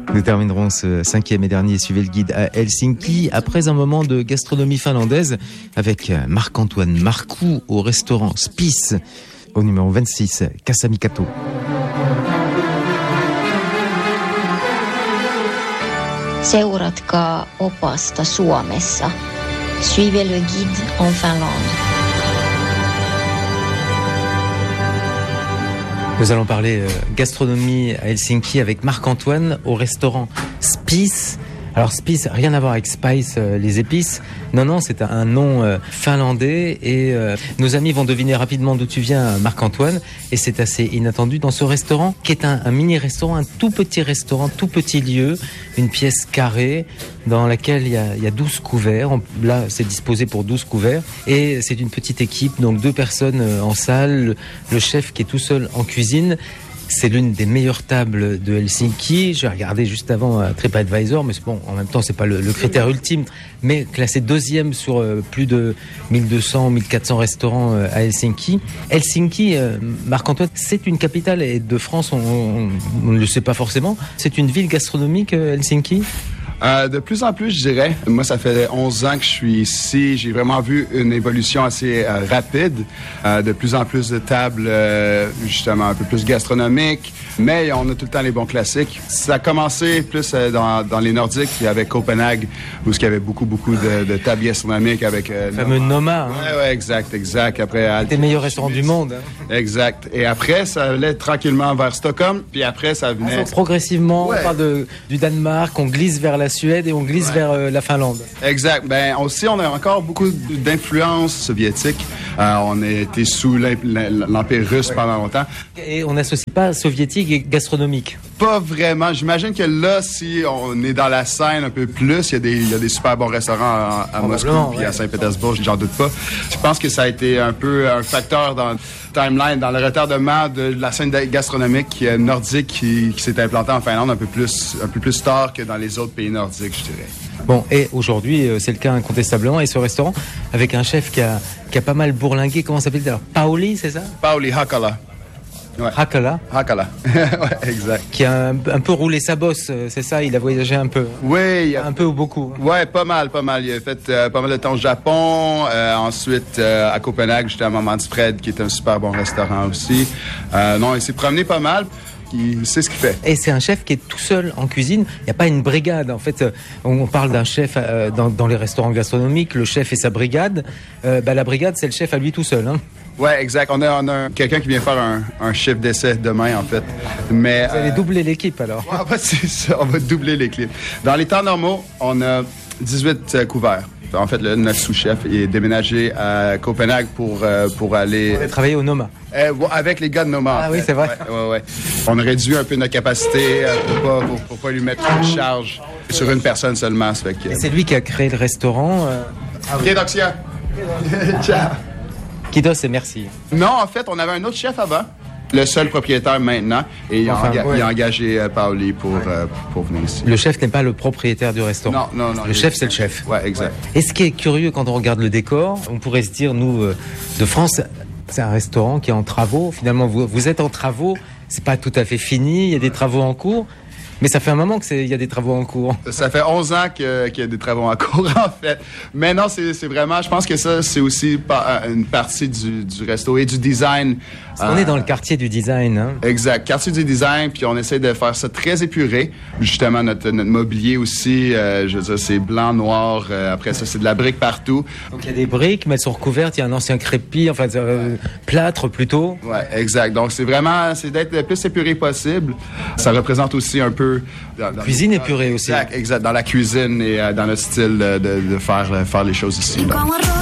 Nous terminerons ce 5e et dernier Suivez le guide à Helsinki après un moment de gastronomie finlandaise avec Marc-Antoine Marcoux au restaurant Spice au numéro 26, Kasamikato. Seuratkaa opasta Suomessa. Suivez le guide en Finlande. Nous allons parler gastronomie à Helsinki avec Marc-Antoine au restaurant Spice. Alors Spice, rien à voir avec Spice, les épices. Non, c'est un nom finlandais et nos amis vont deviner rapidement d'où tu viens, Marc-Antoine. Et c'est assez inattendu dans ce restaurant qui est un mini-restaurant, un tout petit lieu, une pièce carrée dans laquelle il y a 12 couverts. Là, c'est disposé pour 12 couverts et c'est une petite équipe, donc 2 personnes en salle, le chef qui est tout seul en cuisine. C'est l'une des meilleures tables de Helsinki. J'ai regardé juste avant TripAdvisor, mais bon, en même temps, c'est pas le critère ultime, mais classé 2e sur plus de 1200, 1400 restaurants à Helsinki. Helsinki, Marc-Antoine, c'est une capitale et de France, on ne le sait pas forcément. C'est une ville gastronomique, Helsinki ? De plus en plus, je dirais. Moi, ça fait 11 ans que je suis ici. J'ai vraiment vu une évolution assez rapide. De plus en plus de tables, justement, un peu plus gastronomiques. Mais on a tout le temps les bons classiques. Ça a commencé plus dans les Nordiques, avec Copenhague, où il y avait beaucoup de tables gastronomiques avec... le fameux Noma. Ouais, exact. Après, des meilleurs restaurants du monde. Hein. Exact. Et après, ça allait tranquillement vers Stockholm. Puis après, ça venait... Progressivement, on parle du Danemark, on glisse vers la Suède et on glisse vers la Finlande. Exact. Ben aussi, on a encore beaucoup d'influence soviétique. On a été sous l'Empire russe pendant longtemps. Et on n'associe pas soviétique et gastronomique. Pas vraiment. J'imagine que là, si on est dans la scène un peu plus, il y a des super bons restaurants à Moscou puis à Saint-Pétersbourg, j'en doute pas. Je pense que ça a été un peu un facteur dans le timeline, dans le retardement de la scène gastronomique nordique qui s'est implantée en Finlande un peu plus tard que dans les autres pays nordiques, je dirais. Bon, et aujourd'hui, c'est le cas incontestablement. Et ce restaurant, avec un chef qui a pas mal bourlingué, comment s'appelle-t-il alors ? Pauli, c'est ça ? Pauli Hakala. Ouais. Hakala, ouais, exact. Qui a un peu roulé sa bosse, c'est ça? Il a voyagé un peu. Oui. Un peu ou beaucoup? Ouais, pas mal. Il a fait pas mal de temps au Japon, ensuite à Copenhague, justement, Manfred, qui est un super bon restaurant aussi. Non, il s'est promené pas mal. Il sait ce qu'il fait. Et c'est un chef qui est tout seul en cuisine. Il n'y a pas une brigade. En fait, on parle d'un chef dans les restaurants gastronomiques, le chef et sa brigade. La brigade, c'est le chef à lui tout seul. Hein. Ouais, exact. On a quelqu'un qui vient faire un chiffre d'essai demain, en fait. Mais, vous allez doubler l'équipe, alors? Ouais, c'est ça. On va doubler l'équipe. Dans les temps normaux, on a 18 couverts. En fait, notre sous-chef est déménagé à Copenhague pour aller... On va travailler au Noma. Avec les gars de Noma. Ah oui, c'est vrai. Ouais. On a réduit un peu notre capacité pour pas lui mettre une charge sur une personne seulement. Et c'est lui qui a créé le restaurant. Kiitoksia. Ciao. Kidos et merci. Non, en fait, on avait un autre chef avant. Le seul propriétaire maintenant, et il a engagé Pauli pour venir ici. Le chef n'est pas le propriétaire du restaurant. Non. Le chef, c'est le chef. Ouais, exact. Et ce qui est curieux quand on regarde le décor, on pourrait se dire, nous, de France, c'est un restaurant qui est en travaux. Finalement, vous êtes en travaux, c'est pas tout à fait fini, il y a des travaux en cours. Mais ça fait un moment qu'il y a des travaux en cours. Ça fait 11 ans qu'il y a des travaux en cours, en fait. Mais non, c'est vraiment... Je pense que ça, c'est aussi une partie du resto et du design. Parce qu'on est dans le quartier du design. Hein? Exact. Quartier du design, puis on essaie de faire ça très épuré. Justement, notre mobilier aussi, je veux dire, c'est blanc, noir. Après ça, c'est de la brique partout. Donc, il y a des briques, mais elles sont recouvertes. Il y a un ancien crépi, enfin, plâtre plutôt. Ouais, exact. Donc, c'est d'être le plus épuré possible. Ça représente aussi un peu... Cuisine épurée aussi. Exact. Dans la cuisine et dans le style de faire les choses ici. Là.